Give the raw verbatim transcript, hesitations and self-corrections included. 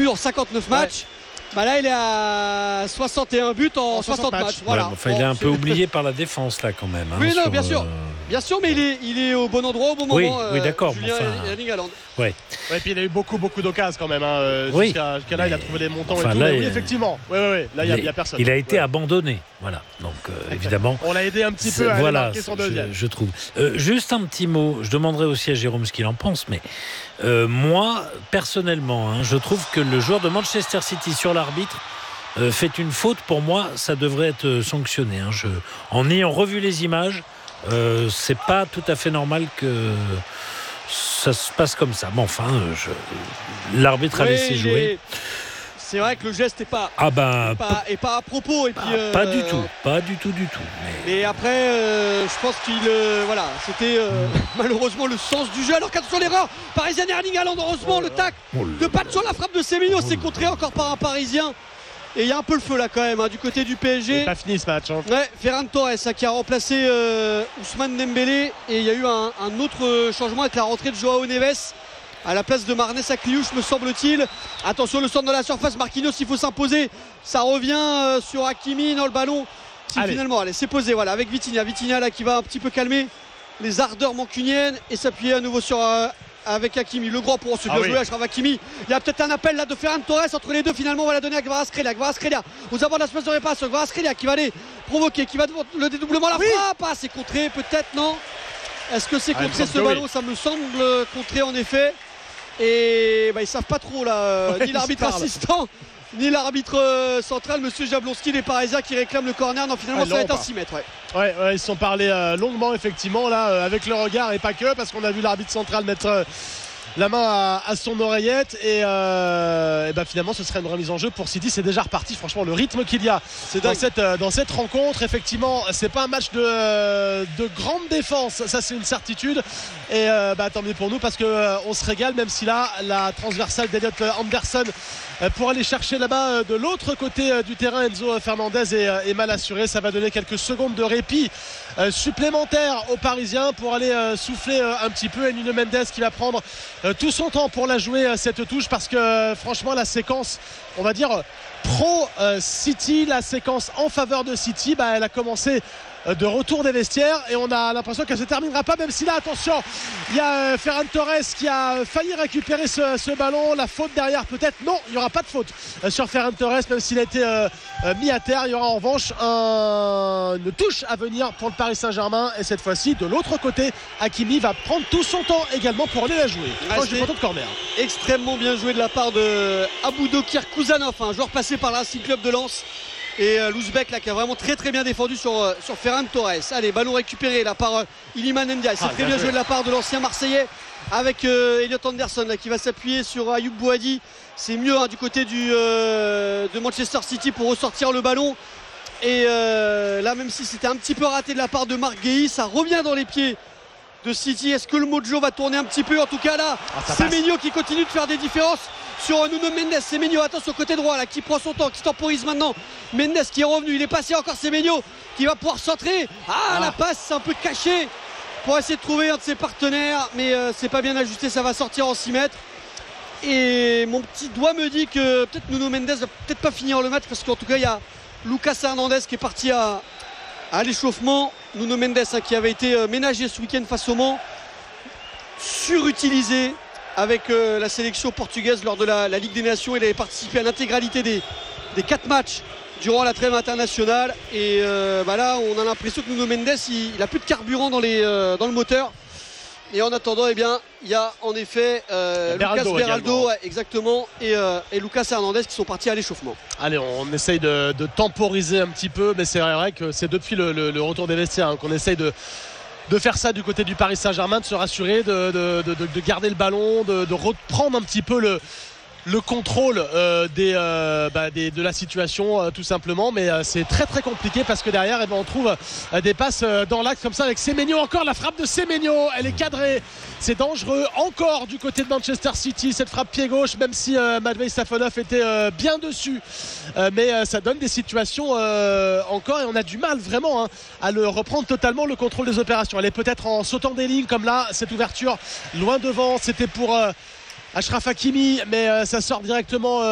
buts en cinquante-neuf matchs. Ouais. Bah là il est à soixante et un buts en, en soixante matchs. matchs. Voilà. Ouais, enfin, bon, il est un peu oublié par la défense là quand même. Hein, oui, non, sur, bien sûr. Euh... Bien sûr, mais il est, il est au bon endroit au bon oui, moment. Oui, d'accord. Julien enfin, Erling Haaland. Ouais. Ouais, puis il a eu beaucoup, beaucoup d'occasions quand même. Hein, oui. Jusqu'à, jusqu'à là, mais... il a trouvé les montants enfin, et tout. Là, mais il... oui, effectivement. Ouais, ouais, ouais. Là, il n'y a, a personne. Il a été ouais. abandonné. Voilà. Donc, euh, évidemment. On l'a aidé un petit peu à voilà, aller marquer son deuxième. Je, je trouve. Euh, juste un petit mot. Je demanderai aussi à Jérôme ce qu'il en pense, mais euh, moi, personnellement, hein, je trouve que le joueur de Manchester City sur l'arbitre euh, fait une faute. Pour moi, ça devrait être sanctionné. Hein. Je, en ayant revu les images, euh, c'est pas tout à fait normal que ça se passe comme ça. Mais enfin, je... l'arbitre oui, a laissé jouer. Est... C'est vrai que le geste n'est pas, ah ben, est pas, est pas à propos. Et puis, ah, euh... pas du tout, pas du tout, du tout. Mais, mais après, euh, je pense qu'il, euh, voilà, c'était euh, malheureusement le sens du jeu. Alors qu'attention l'erreur, Parisien Erling Haaland, heureusement oh le tac oh de Pat sur la frappe de Semenyo, oh c'est contré encore par un Parisien. Et il y a un peu le feu là quand même hein, du côté du P S G. C'est pas fini ce match. Hein. Ouais, Ferran Torres hein, qui a remplacé euh, Ousmane Dembélé et il y a eu un, un autre changement avec la rentrée de Joao Neves à la place de Marnès Akliouche me semble-t-il. Attention le centre de la surface, Marquinhos il faut s'imposer. Ça revient euh, sur Hakimi dans le ballon. Si allez. Finalement, allez, c'est posé voilà avec Vitinha. Vitinha là qui va un petit peu calmer les ardeurs mancuniennes et s'appuyer à nouveau sur euh, avec Hakimi, le grand pour se bien ah jouer oui. Achraf Hakimi. Il y a peut-être un appel là de Ferran Torres entre les deux finalement on va la donner à Kvaratskhelia. Kvaratskhelia aux abords de la space de réparation. Kvaratskhelia qui va aller provoquer, qui va le dédoublement la oui. frappe. Ah, c'est contré peut-être non. Est-ce que c'est contré ah, ce ballon oui. Ça me semble contré en effet. Et bah, ils savent pas trop là, ouais, ni l'arbitre assistant ni l'arbitre euh, central, monsieur Jablonski, les Parisiens qui réclament le corner. Non, finalement, ah, ça va être un six mètres. Ouais. Ouais, ouais, ils se sont parlé euh, longuement, effectivement, là, euh, avec le regard et pas que, parce qu'on a vu l'arbitre central mettre euh, la main à, à son oreillette. Et, euh, et bah, finalement, ce serait une remise en jeu pour City. C'est déjà reparti, franchement, le rythme qu'il y a dans cette, euh, dans cette rencontre. Effectivement, c'est pas un match de, euh, de grande défense, ça, c'est une certitude. Et euh, bah, tant mieux pour nous, parce qu'on euh, se régale, même si là, la transversale d'Eliott Anderson pour aller chercher là-bas de l'autre côté du terrain, Enzo Fernandez est, est mal assuré. Ça va donner quelques secondes de répit euh, supplémentaires aux Parisiens pour aller euh, souffler euh, un petit peu. Et Nuno Mendes qui va prendre euh, tout son temps pour la jouer euh, cette touche, parce que euh, franchement la séquence, on va dire pro euh, City, la séquence en faveur de City, bah, elle a commencé de retour des vestiaires et on a l'impression qu'elle ne se terminera pas, même si là attention il y a euh, Ferran Torres qui a failli récupérer ce, ce ballon. La faute derrière peut-être, non, il n'y aura pas de faute euh, sur Ferran Torres, même s'il a été euh, euh, mis à terre. Il y aura en revanche un, une touche à venir pour le Paris Saint-Germain, et cette fois-ci de l'autre côté Hakimi va prendre tout son temps également pour aller la jouer. Proche du poteau de corner. Extrêmement bien joué de la part de Aboudokir Kouzanov, un joueur passé par le Racing Club de Lens. Et euh, l'Ouzbek là qui a vraiment très très bien défendu sur, euh, sur Ferran Torres. Allez, ballon récupéré là par euh, Iliman Ndiaye. C'est ah, très bien, bien joué de la part de l'ancien Marseillais avec euh, Elliott Anderson là qui va s'appuyer sur Ayoub Bouhadi. C'est mieux hein, du côté du, euh, de Manchester City pour ressortir le ballon. Et euh, là, même si c'était un petit peu raté de la part de Marc Guéhi, ça revient dans les pieds de City. Est-ce que le mojo va tourner un petit peu? En tout cas là, ah, Semenyo qui continue de faire des différences sur Nuno Mendes. Semenyo, attention côté droit là, qui prend son temps, qui temporise maintenant. Mendes qui est revenu, il est passé encore. Semenyo qui va pouvoir centrer. Ah, ah. La passe c'est un peu cachée pour essayer de trouver un de ses partenaires, mais euh, c'est pas bien ajusté, ça va sortir en six mètres. Et mon petit doigt me dit que peut-être Nuno Mendes va peut-être pas finir le match, parce qu'en tout cas il y a Lucas Hernandez qui est parti à, à l'échauffement. Nuno Mendes hein, qui avait été euh, ménagé ce week-end face au Mans, surutilisé avec euh, la sélection portugaise lors de la, la Ligue des Nations. Il avait participé à l'intégralité des, des quatre matchs durant la trêve internationale. Et euh, bah là, on a l'impression que Nuno Mendes, il, il a plus de carburant dans, les, euh, dans le moteur. Et en attendant, eh bien, il y a en effet euh, Lucas Beraldo, ouais, exactement, et, euh, et Lucas Hernandez qui sont partis à l'échauffement. Allez, on essaye de, de temporiser un petit peu, mais c'est vrai que c'est depuis le, le, le retour des vestiaires hein, qu'on essaye de de faire ça du côté du Paris Saint-Germain, de se rassurer, de, de, de, de garder le ballon, de, de reprendre un petit peu le, le contrôle euh, des, euh, bah, des, de la situation euh, tout simplement. Mais euh, c'est très très compliqué, parce que derrière eh ben, on trouve euh, des passes euh, dans l'axe comme ça avec Semenyo. Encore la frappe de Semenyo, elle est cadrée, c'est dangereux encore du côté de Manchester City, cette frappe pied gauche, même si euh, Matvei Safonov était euh, bien dessus, euh, mais euh, ça donne des situations euh, encore, et on a du mal vraiment hein, à le reprendre totalement, le contrôle des opérations. Elle est peut-être en sautant des lignes comme là, cette ouverture loin devant, c'était pour euh, Achraf Hakimi, mais euh, ça sort directement euh,